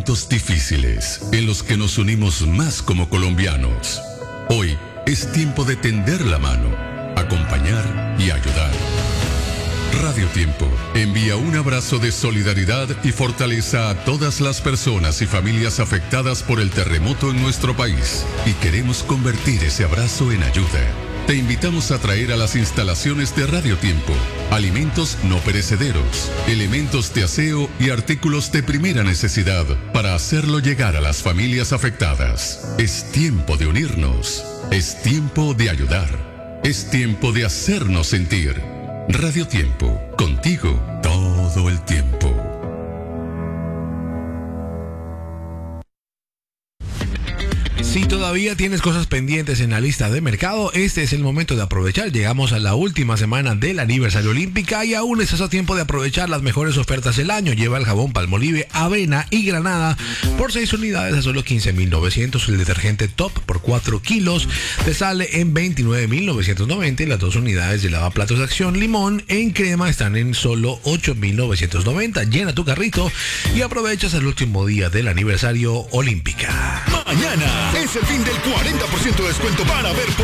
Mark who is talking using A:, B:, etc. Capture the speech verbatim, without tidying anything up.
A: momentos difíciles en los que nos unimos más como colombianos. Hoy es tiempo de tender la mano, acompañar y ayudar. Radio Tiempo envía un abrazo de solidaridad y fortaleza a todas las personas y familias afectadas por el terremoto en nuestro país, y queremos convertir ese abrazo en ayuda. Te invitamos a traer a las instalaciones de Radio Tiempo alimentos no perecederos, elementos de aseo y artículos de primera necesidad para hacerlo llegar a las familias afectadas. Es tiempo de unirnos, es tiempo de ayudar, es tiempo de hacernos sentir. Radio Tiempo, contigo todo el tiempo.
B: Si todavía tienes cosas pendientes en la lista de mercado, este es el momento de aprovechar. Llegamos a la última semana del aniversario Olímpica y aún estás a tiempo de aprovechar las mejores ofertas del año. Lleva el jabón Palmolive, avena y granada por seis unidades a solo quince mil novecientos. El detergente Top por cuatro kilos te sale en veintinueve mil novecientos noventa y las dos unidades de lavaplatos de Acción Limón en crema están en solo ocho mil novecientos noventa. Llena tu carrito y aprovechas el último día del aniversario Olímpica.
C: Mañana es el fin del cuarenta por ciento de descuento para ver por